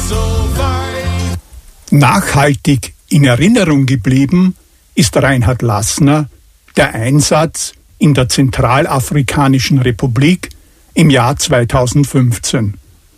Nachhaltig in Erinnerung geblieben ist Reinhard Lassner der Einsatz in der Zentralafrikanischen Republik im Jahr 2015.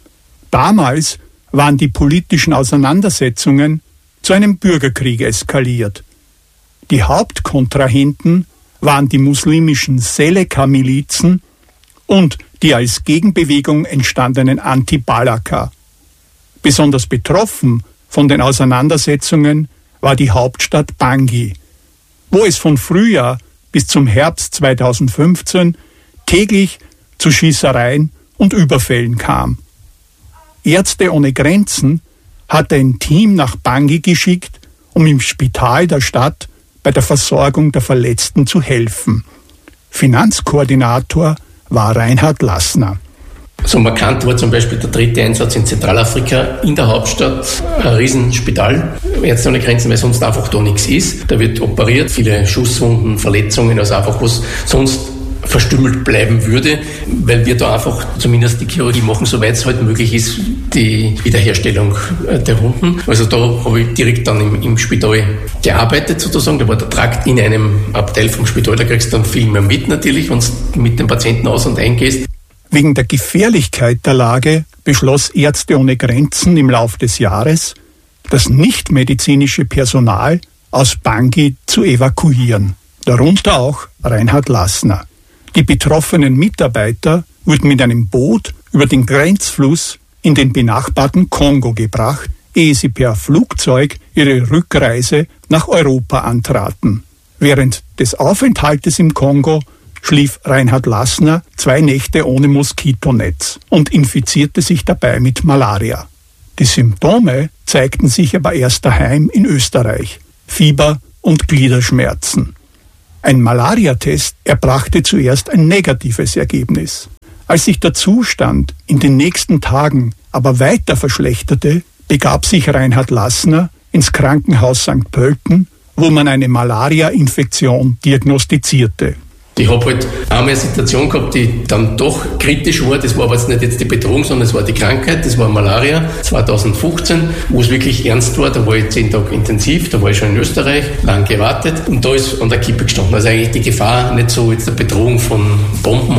Damals waren die politischen Auseinandersetzungen zu einem Bürgerkrieg eskaliert. Die Hauptkontrahenten waren die muslimischen Seleka-Milizen und die als Gegenbewegung entstandenen Anti-Balaka. Besonders betroffen von den Auseinandersetzungen war die Hauptstadt Bangui, wo es von Frühjahr bis zum Herbst 2015 täglich zu Schießereien und Überfällen kam. Ärzte ohne Grenzen hatte ein Team nach Bangui geschickt, um im Spital der Stadt bei der Versorgung der Verletzten zu helfen. Finanzkoordinator war Reinhard Lassner. So markant war zum Beispiel der 3. Einsatz in Zentralafrika in der Hauptstadt, ein Riesenspital, Ärzte ohne Grenzen, weil sonst einfach da nichts ist. Da wird operiert, viele Schusswunden, Verletzungen, also einfach was sonst verstümmelt bleiben würde, weil wir da einfach zumindest die Chirurgie machen, soweit es halt möglich ist, die Wiederherstellung der Wunden. Also da habe ich direkt dann im Spital gearbeitet sozusagen. Da war der Trakt in einem Abteil vom Spital, da kriegst du dann viel mehr mit natürlich, wenn du mit dem Patienten aus- und eingehst. Wegen der Gefährlichkeit der Lage beschloss Ärzte ohne Grenzen im Lauf des Jahres, das nichtmedizinische Personal aus Bangui zu evakuieren, darunter auch Reinhard Lassner. Die betroffenen Mitarbeiter wurden mit einem Boot über den Grenzfluss in den benachbarten Kongo gebracht, ehe sie per Flugzeug ihre Rückreise nach Europa antraten. Während des Aufenthaltes im Kongo schlief Reinhard Lassner 2 Nächte ohne Moskitonetz und infizierte sich dabei mit Malaria. Die Symptome zeigten sich aber erst daheim in Österreich: Fieber und Gliederschmerzen. Ein Malariatest erbrachte zuerst ein negatives Ergebnis. Als sich der Zustand in den nächsten Tagen aber weiter verschlechterte, begab sich Reinhard Lassner ins Krankenhaus St. Pölten, wo man eine Malaria-Infektion diagnostizierte. Ich habe halt einmal eine Situation gehabt, die dann doch kritisch war. Das war aber jetzt die Bedrohung, sondern es war die Krankheit. Das war Malaria 2015, wo es wirklich ernst war. Da war ich 10 Tage intensiv, da war ich schon in Österreich, lang gewartet. Und da ist an der Kippe gestanden. Also eigentlich die Gefahr nicht so jetzt der Bedrohung von Bomben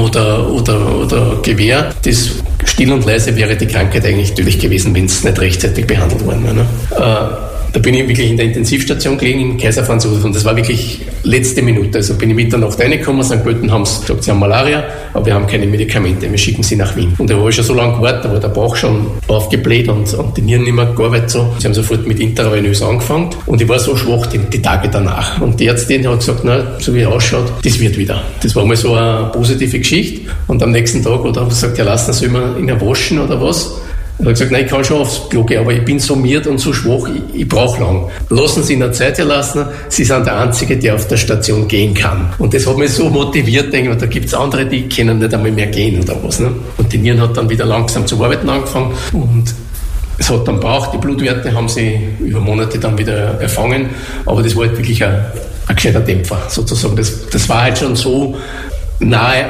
oder Gewehr. Das still und leise wäre die Krankheit eigentlich tödlich gewesen, wenn es nicht rechtzeitig behandelt worden wäre. Ne? Da bin ich wirklich in der Intensivstation gelegen, im Kaiser Franz Josef, und das war wirklich letzte Minute. Also bin ich Mitternacht reingekommen, St. Pölten haben sie gesagt, sie haben Malaria, aber wir haben keine Medikamente, wir schicken sie nach Wien. Und da habe ich schon so lange gewartet, da war der Bauch schon aufgebläht und die Nieren nicht mehr gearbeitet. So. Sie haben sofort mit intravenös angefangen und ich war so schwach die Tage danach. Und die Ärztin hat gesagt, na, so wie er ausschaut, das wird wieder. Das war mal so eine positive Geschichte. Und am nächsten Tag hat er gesagt, ja, lassen Sie mich ihn waschen oder was? Er hat gesagt, nein, ich kann schon aufs Klo gehen, aber ich bin so miert und so schwach, ich brauche lang. Lassen Sie ihn eine Zeit lassen, Sie sind der Einzige, der auf der Station gehen kann. Und das hat mich so motiviert, denke ich, da gibt es andere, die können nicht einmal mehr gehen oder was. Ne? Und die Nieren hat dann wieder langsam zu arbeiten angefangen und es hat dann braucht, die Blutwerte haben sie über Monate dann wieder erfangen, aber das war halt wirklich ein gescheiter Dämpfer sozusagen. Das war halt schon so nahe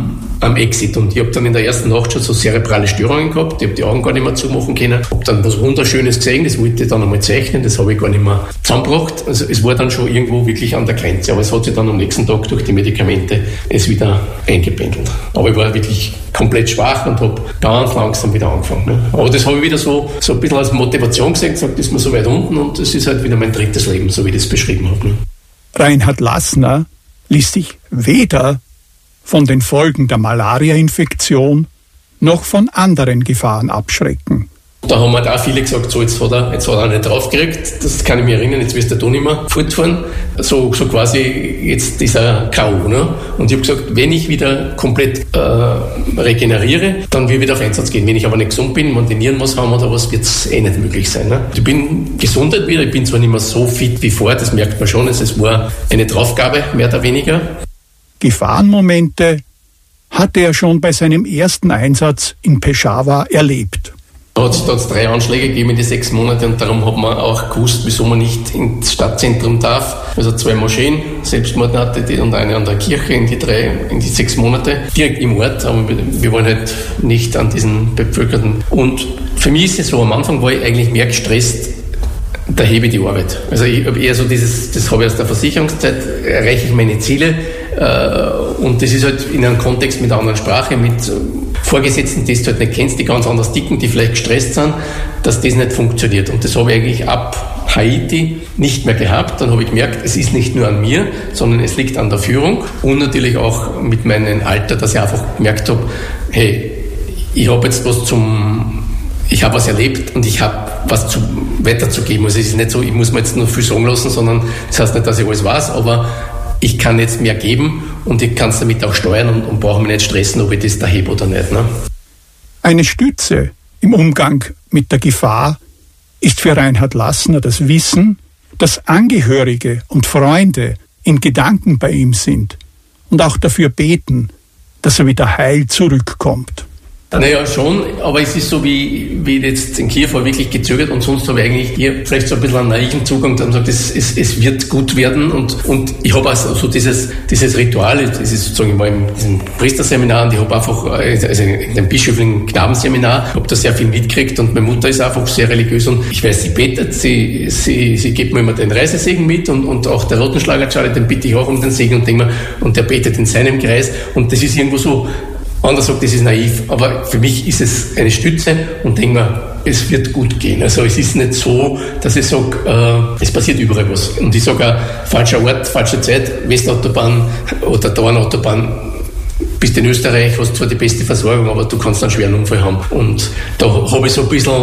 am Exit. Und ich habe dann in der ersten Nacht schon so cerebrale Störungen gehabt. Ich habe die Augen gar nicht mehr zumachen können. Habe dann was Wunderschönes gesehen, das wollte ich dann einmal zeichnen, das habe ich gar nicht mehr zusammengebracht. Also es war dann schon irgendwo wirklich an der Grenze. Aber es hat sich dann am nächsten Tag durch die Medikamente es wieder eingependelt. Aber ich war wirklich komplett schwach und habe ganz langsam wieder angefangen. Ne? Aber das habe ich wieder so ein bisschen als Motivation gesehen, gesagt, das ist mir so weit unten und es ist halt wieder mein drittes Leben, so wie ich das beschrieben habe. Ne? Reinhard Lassner ließ sich weder von den Folgen der Malaria-Infektion noch von anderen Gefahren abschrecken. Da haben halt auch viele gesagt, so, jetzt hat er nicht draufgekriegt, das kann ich mich erinnern, jetzt wirst du nicht mehr fortfahren. So quasi, jetzt ist er K.O. Ne? Und ich habe gesagt, wenn ich wieder komplett regeneriere, dann will ich wieder auf Einsatz gehen. Wenn ich aber nicht gesund bin, wenn die Nieren was haben oder was, wird es nicht möglich sein. Ne? Ich bin gesundheit wieder, ich bin zwar nicht mehr so fit wie vorher, das merkt man schon, es war eine Draufgabe, mehr oder weniger. Gefahrenmomente hatte er schon bei seinem ersten Einsatz in Peshawar erlebt. Da hat es 3 Anschläge gegeben in die 6 Monate und darum hat man auch gewusst, wieso man nicht ins Stadtzentrum darf. Also 2 Moscheen, Selbstmord hatte die und eine an der Kirche in die 6 Monate, direkt im Ort, aber wir wollen halt nicht an diesen bevölkerten und für mich ist es so, am Anfang war ich eigentlich mehr gestresst, da hebe ich die Arbeit. Also ich habe eher so das habe ich aus der Versicherungszeit, erreiche ich meine Ziele und das ist halt in einem Kontext mit einer anderen Sprache, mit Vorgesetzten, die du halt nicht kennst, die ganz anders ticken, die vielleicht gestresst sind, dass das nicht funktioniert. Und das habe ich eigentlich ab Haiti nicht mehr gehabt. Dann habe ich gemerkt, es ist nicht nur an mir, sondern es liegt an der Führung und natürlich auch mit meinem Alter, dass ich einfach gemerkt habe, hey, ich habe jetzt ich habe was erlebt und ich habe was weiterzugeben. Also es ist nicht so, ich muss mir jetzt nur viel sagen lassen, sondern das heißt nicht, dass ich alles weiß, aber ich kann jetzt mehr geben und ich kann es damit auch steuern und brauche mich nicht stressen, ob ich das da hebe oder nicht. Ne? Eine Stütze im Umgang mit der Gefahr ist für Reinhard Lassner das Wissen, dass Angehörige und Freunde in Gedanken bei ihm sind und auch dafür beten, dass er wieder heil zurückkommt. Naja, schon, aber es ist so, wie ich jetzt in Kiew war, wirklich gezögert und sonst habe ich eigentlich hier vielleicht so ein bisschen einen naiven Zugang, dann sagt, es wird gut werden und ich habe auch so dieses Ritual, das ist sozusagen immer in diesem Priesterseminar und ich habe einfach, also in dem bischöflichen Knabenseminar, habe da sehr viel mitgekriegt und meine Mutter ist einfach sehr religiös und ich weiß, sie betet, sie gibt mir immer den Reisesegen mit und auch der Rotenschlager Charlie, den bitte ich auch um den Segen und denke mir, und der betet in seinem Kreis und das ist irgendwo so, anders sagt, das ist naiv, aber für mich ist es eine Stütze und denke mir, es wird gut gehen. Also es ist nicht so, dass ich sage, es passiert überall was. Und ich sage auch, falscher Ort, falsche Zeit, Westautobahn oder Dauernautobahn, bist in Österreich, hast zwar die beste Versorgung, aber du kannst einen schweren Unfall haben. Und da habe ich so ein bisschen,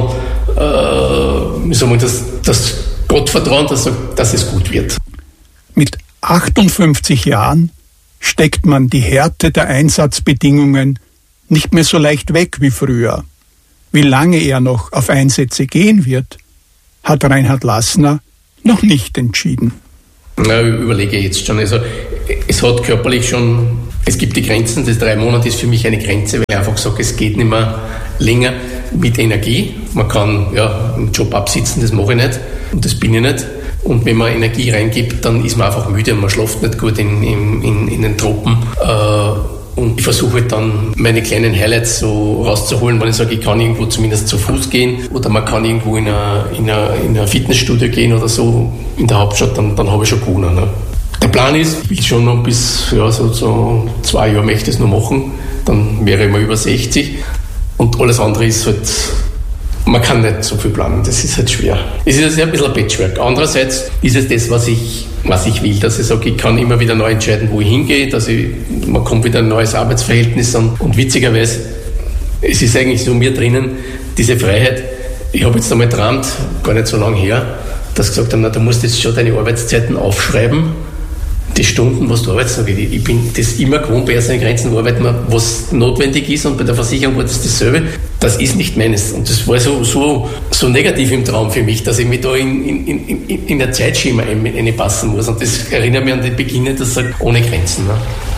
wie soll man das Gottvertrauen, das sagt, dass es gut wird. Mit 58 Jahren steckt man die Härte der Einsatzbedingungen nicht mehr so leicht weg wie früher. Wie lange er noch auf Einsätze gehen wird, hat Reinhard Lassner noch nicht entschieden. Na, ich überlege jetzt schon. Also es hat körperlich schon, es gibt die Grenzen, das 3 Monate ist für mich eine Grenze, weil ich einfach sage, es geht nicht mehr länger mit Energie. Man kann einen Job absitzen, das mache ich nicht und das bin ich nicht. Und wenn man Energie reingibt, dann ist man einfach müde und man schläft nicht gut in den Tropen. Und ich versuche halt dann meine kleinen Highlights so rauszuholen, wenn ich sage, ich kann irgendwo zumindest zu Fuß gehen oder man kann irgendwo in ein Fitnessstudio gehen oder so in der Hauptstadt, dann habe ich schon gewonnen. Ne? Der Plan ist, ich will schon noch bis so 2 Jahre möchte ich es noch machen, dann wäre ich mal über 60 und alles andere ist halt, man kann nicht so viel planen, das ist halt schwer. Es ist ein bisschen ein Patchwork. Andererseits ist es das, was ich will, dass ich sage, ich kann immer wieder neu entscheiden, wo ich hingehe, man kommt wieder ein neues Arbeitsverhältnis an. Und witzigerweise, es ist eigentlich so mir drinnen, diese Freiheit. Ich habe jetzt einmal geträumt, gar nicht so lange her, dass gesagt haben, du musst jetzt schon deine Arbeitszeiten aufschreiben, die Stunden, was du arbeitest. Ich bin das immer gewohnt, bei ersten Grenzen arbeiten wir, was notwendig ist, und bei der Versicherung war das dasselbe. Das ist nicht meines. Und das war so negativ im Traum für mich, dass ich mich da in ein Zeitschema einpassen muss. Und das erinnert mich an den Beginn, das sagt, ohne Grenzen. Ne?